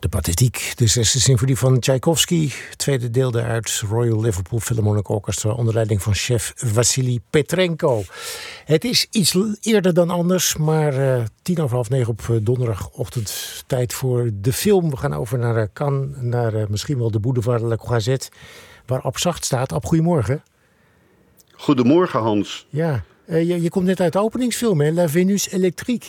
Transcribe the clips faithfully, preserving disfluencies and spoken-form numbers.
De Pathetiek, de zesde symfonie van Tchaikovsky. Tweede deel daaruit Royal Liverpool Philharmonic Orchestra onder leiding van chef Vassili Petrenko. Het is iets eerder dan anders, maar uh, tien over half negen op donderdagochtend tijd voor de film. We gaan over naar uh, Cannes, naar uh, misschien wel de Boulevard de la Croisette, waar Ab Zacht staat. Ab, goedemorgen. Goedemorgen, Hans. Ja, uh, je, je komt net uit de openingsfilm, hè? La Venus Electrique.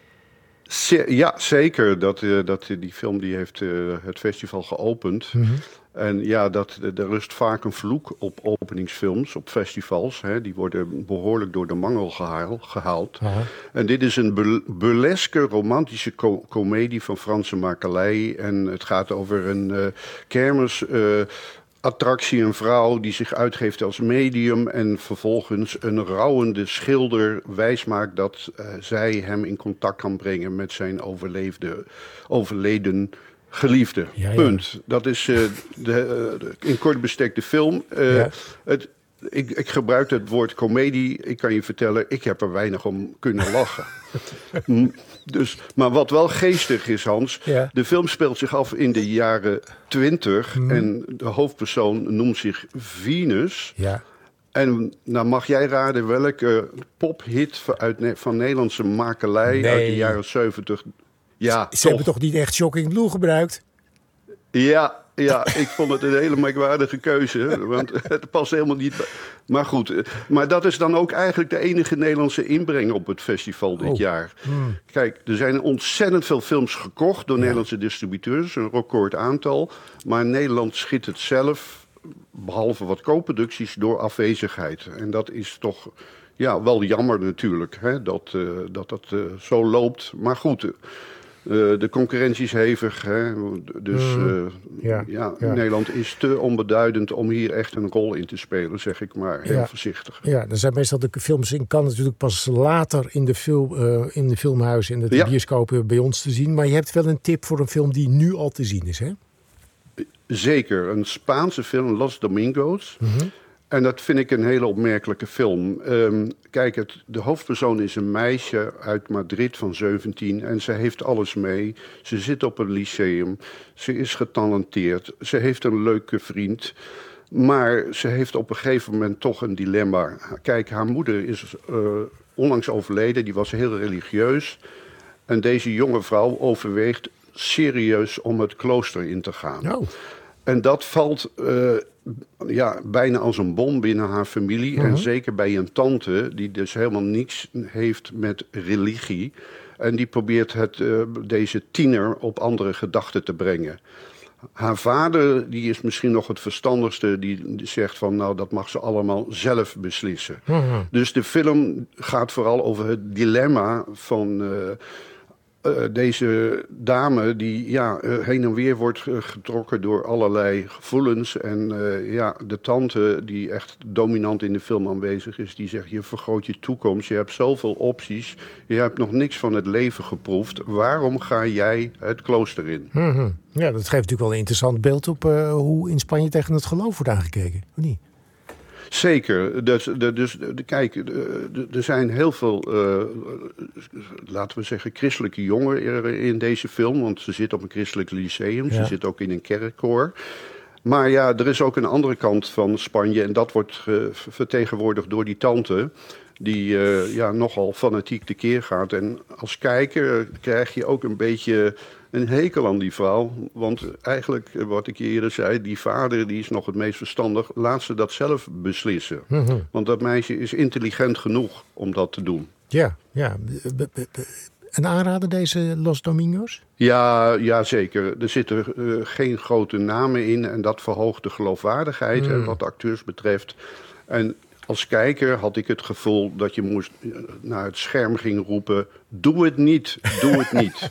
Ja, zeker. Dat, uh, dat, die film die heeft uh, het festival geopend. Mm-hmm. En ja, dat, er rust vaak een vloek op openingsfilms, op festivals. Hè. Die worden behoorlijk door de mangel gehaal, gehaald. Uh-huh. En dit is een burleske, romantische co- komedie van Franse makelij. En het gaat over een uh, kermis... Uh, attractie, een vrouw die zich uitgeeft als medium en vervolgens een rouwende schilder wijsmaakt dat uh, zij hem in contact kan brengen met zijn overleefde, overleden geliefde. Ja, ja. Punt. Dat is uh, de, uh, de, in kort bestek de film. Uh, ja. het, ik, ik gebruik het woord komedie. Ik kan je vertellen, ik heb er weinig om kunnen lachen. Dus, maar wat wel geestig is, Hans... Ja. De film speelt zich af in de jaren twintig... Mm. En de hoofdpersoon noemt zich Venus. Ja. En nou mag jij raden welke pophit uit, van Nederlandse makelij... Nee. uit de jaren zeventig... Ja, Ze, ze hebben toch niet echt Shocking Blue gebruikt? Ja, ja, ik vond het een hele merkwaardige keuze. Want het past helemaal niet bij. Maar goed, maar dat is dan ook eigenlijk de enige Nederlandse inbreng op het festival dit oh. jaar. Hmm. Kijk, er zijn ontzettend veel films gekocht door ja. Nederlandse distributeurs. Een record aantal. Maar Nederland schiet het zelf, behalve wat co-producties, door afwezigheid. En dat is toch ja, wel jammer natuurlijk, hè, dat, uh, dat dat uh, zo loopt. Maar goed... Uh, Uh, de concurrentie is hevig, hè? Dus uh, ja, ja, ja. Nederland is te onbeduidend om hier echt een rol in te spelen, zeg ik maar heel ja. voorzichtig. Ja, er zijn meestal de films in Cannes natuurlijk pas later in de, film, uh, in de filmhuizen, in de ja. bioscopen bij ons te zien. Maar je hebt wel een tip voor een film die nu al te zien is, hè? Zeker, een Spaanse film, Los Domingos. Mm-hmm. En dat vind ik een hele opmerkelijke film. Um, kijk, het, de hoofdpersoon is een meisje uit Madrid van zeventien... en ze heeft alles mee. Ze zit op een lyceum. Ze is getalenteerd. Ze heeft een leuke vriend. Maar ze heeft op een gegeven moment toch een dilemma. Kijk, haar moeder is uh, onlangs overleden. Die was heel religieus. En deze jonge vrouw overweegt serieus om het klooster in te gaan. Oh. En dat valt... Uh, Ja, bijna als een bom binnen haar familie. Mm-hmm. En zeker bij een tante die dus helemaal niets heeft met religie. En die probeert het, uh, deze tiener op andere gedachten te brengen. Haar vader, die is misschien nog het verstandigste, die zegt van nou, dat mag ze allemaal zelf beslissen. Mm-hmm. Dus de film gaat vooral over het dilemma van... Uh, Uh, deze dame die ja, uh, heen en weer wordt uh, getrokken door allerlei gevoelens. En uh, ja, de tante die echt dominant in de film aanwezig is, die zegt je vergroot je toekomst, je hebt zoveel opties, je hebt nog niks van het leven geproefd. Waarom ga jij het klooster in? Mm-hmm. Ja, dat geeft natuurlijk wel een interessant beeld op uh, hoe in Spanje tegen het geloof wordt aangekeken, of niet? Zeker. Dus, de, dus de, kijk, er zijn heel veel, uh, laten we zeggen, christelijke jongeren in deze film. Want ze zit op een christelijk lyceum, ja. Ze zit ook in een kerkkoor. Maar ja, er is ook een andere kant van Spanje. En dat wordt uh, vertegenwoordigd door die tante. Die uh, ja, nogal fanatiek tekeer gaat. En als kijker krijg je ook een beetje een hekel aan die vrouw. Want eigenlijk, wat ik eerder zei, die vader die is nog het meest verstandig. Laat ze dat zelf beslissen. Mm-hmm. Want dat meisje is intelligent genoeg om dat te doen. Ja, ja. Een aanrader deze Los Domingos? Ja, ja, zeker. Er zitten uh, geen grote namen in. En dat verhoogt de geloofwaardigheid, mm. hè, wat de acteurs betreft. En als kijker had ik het gevoel dat je moest naar het scherm ging roepen... Doe het niet, doe het niet.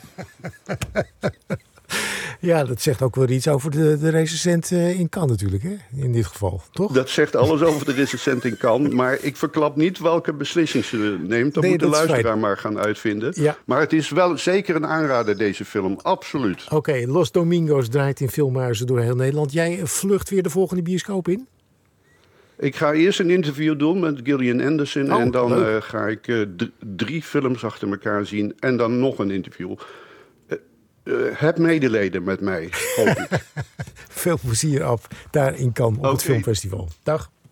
Ja, dat zegt ook wel iets over de, de recensent in Cannes natuurlijk, hè? In dit geval, toch? Dat zegt alles over de recensent in Cannes. Maar ik verklap niet welke beslissing ze neemt. Dat nee, moet de luisteraar fijn. maar gaan uitvinden. Ja. Maar het is wel zeker een aanrader, deze film. Absoluut. Oké, okay, Los Domingos draait in filmhuizen door heel Nederland. Jij vlucht weer de volgende bioscoop in? Ik ga eerst een interview doen met Gillian Anderson. Oh, en dan uh, ga ik uh, d- drie films achter elkaar zien. En dan nog een interview. Uh, Uh, heb medelijden met mij, hoop ik. Veel plezier af daar in Cannes op Okay. het filmfestival. Dag.